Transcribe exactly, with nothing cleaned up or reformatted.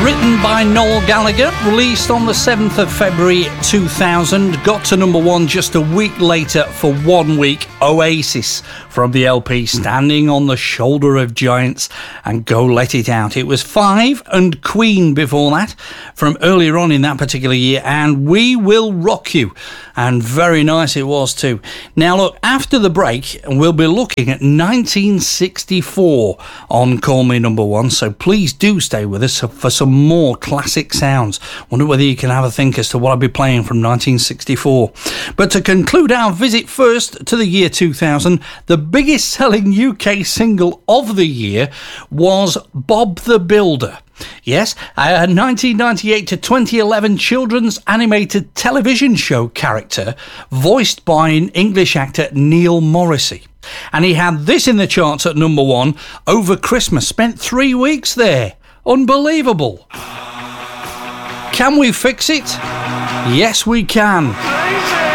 Written by Noel Gallagher, released on the seventh of February two thousand, got to number one just a week later for one week. Oasis from the L P Standing on the Shoulder of Giants and Go Let It Out. It was Five and Queen before that from earlier on in that particular year, and We Will Rock You, and very nice it was too. Now look, after the break we'll be looking at nineteen sixty-four on Call Me Number One, so please do stay with us for some more classic sounds. Wonder whether you can have a think as to what I'll be playing from nineteen sixty-four. But to conclude our visit first to the year two thousand, the biggest selling U K single of the year was Bob the Builder. Yes, a nineteen ninety-eight to twenty eleven children's animated television show character voiced by an English actor, Neil Morrissey. And he had this in the charts at number one over Christmas, spent three weeks there. Unbelievable. Can we fix it? Yes, we can.